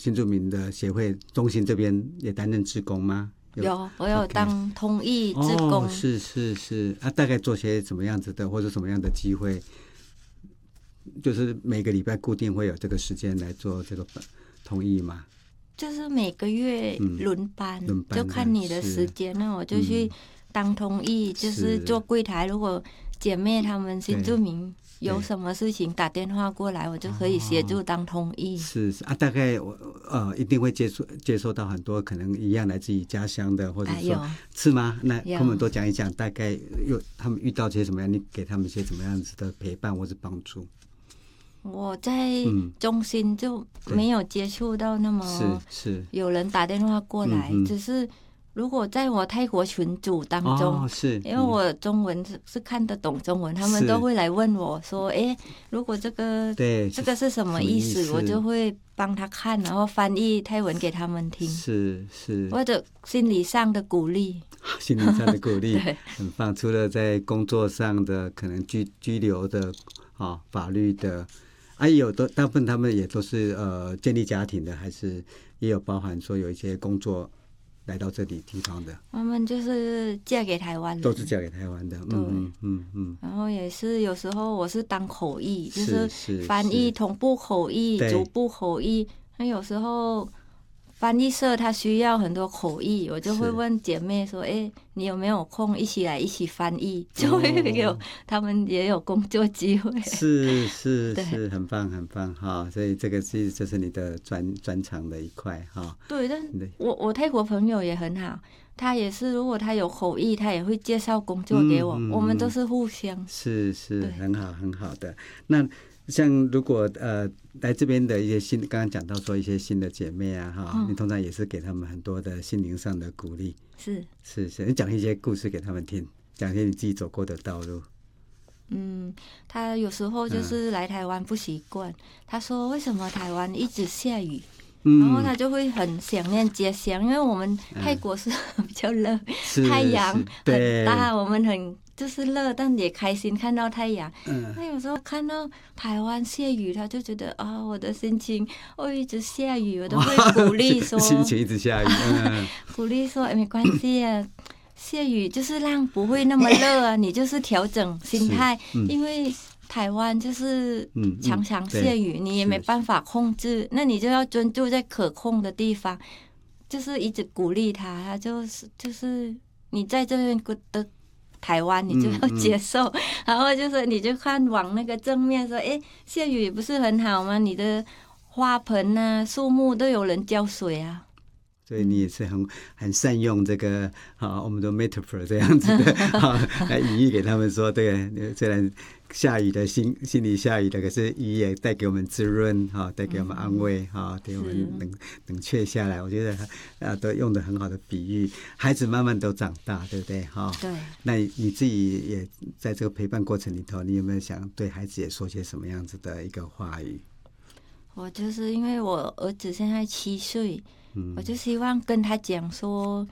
新住民的协会中心这边也担任志工吗？ 有，我有当通译志工。 是啊，大概做些什么样子的，或者什么样的机会？就是每个礼拜固定会有这个时间来做这个通译吗？ 就是每个月轮班，就看你的时间。那我就去当通译，就是做柜台。如果姐妹她们新住民有什么事情打电话过来，我就可以协助当通译。 是啊，大概一定会接收到很多可能一样来自于家乡的，或者说是吗？那跟我们多讲一讲，大概他们遇到些什么样，你给他们一些什么样子的陪伴或是帮助？ 我在中心就没有接触到那么有人打电话过来，只是如果在我泰国群组当中，因为我中文是看得懂中文，他们都会来问我说：“如果这个是什么意思？”我就会帮他看，然后翻译泰文给他们听，是或者心理上的鼓励。 心理上的鼓励很棒。除了在工作上的可能居留的法律的。有的大部分他们也都是建立家庭的，还是也有包含说有一些工作来到这里地方的？ 他们就是嫁给台湾人， 都是嫁给台湾的。 然后也是有时候我是当口译，就是翻译同步口译、逐步口译。那有时候翻译社他需要很多口译，我就会问姐妹说：“你有没有空一起翻译？”就会有他们也有工作机会。 是，很棒很棒哈！所以这是你的专长的一块哈。 对，但我泰国朋友也很好，他也是如果他有口译，他也会介绍工作给我，我们都是互相。 是很好很好的。那像如果来这边的一些刚刚讲到说一些新的姐妹啊你通常也是给他们很多的心灵上的鼓励。是，你讲一些故事给他们听，讲一些你自己走过的道路。 他有时候就是来台湾不习惯，他说为什么台湾一直下雨，然后他就会很想念家乡，因为我们泰国是比较热，太阳很大，我们很就是热，但也开心看到太阳。他有时候看到台湾下雨，他就觉得我的心情一直下雨，我都会鼓励说心情一直下雨， 鼓励说没关系啊，下雨就是让不会那么热啊，你就是调整心态，因为台湾就是常常下雨，你也没办法控制，那你就要专注在可控的地方，就是一直鼓励他就是你在这边的台湾你就要接受，然后就是你就看往那个正面说，下雨不是很好吗？你的花盆啊、树木都有人浇水啊。 所以你也是很善用这个我们的 metaphor 这样子的来隐喻给他们说，对，虽然下雨的心里下雨的，可是雨也带给我们滋润带给我们安慰给我们冷却下来。我觉得都用的很好的比喻，孩子慢慢都长大，对不对？ 对。 那你自己也在这个陪伴过程里头，你有没有想对孩子也说些什么样子的一个话语？ 我就是因为我儿子现在7岁。我就希望跟他讲说，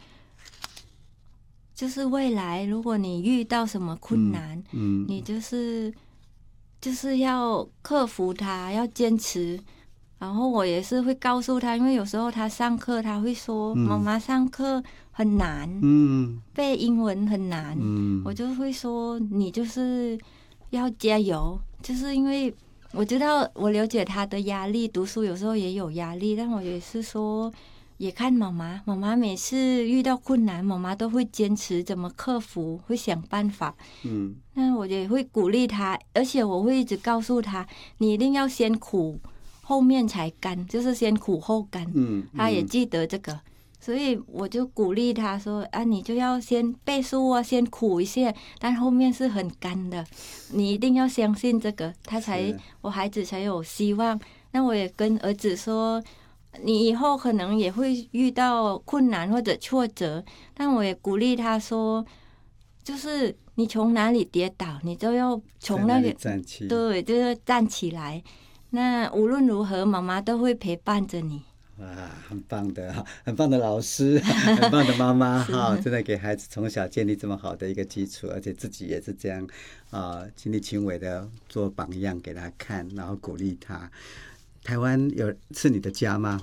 就是未来如果你遇到什么困难，你就是要克服它，要坚持。然后我也是会告诉他，因为有时候他上课他会说，妈妈上课很难，背英文很难，我就会说你就是要加油，就是因为我知道我了解他的压力，读书有时候也有压力，但我也是说也看妈妈每次遇到困难，妈妈都会坚持怎么克服，会想办法。那我也会鼓励他，而且我会一直告诉他，你一定要先苦，后面才甘，就是先苦后甘。他也记得这个，所以我就鼓励他说你就要先背书啊，先苦一些，但后面是很甘的，你一定要相信这个，我孩子才有希望。那我也跟儿子说，你以后可能也会遇到困难或者挫折，但我也鼓励他说，就是你从哪里跌倒，你就要从那个站起， 对，就是站起来。那无论如何，妈妈都会陪伴着你。 哇，很棒的老师，很棒的妈妈真的给孩子从小建立这么好的一个基础，而且自己也是这样亲力亲为的做榜样给他看，然后鼓励他。台湾是你的家吗？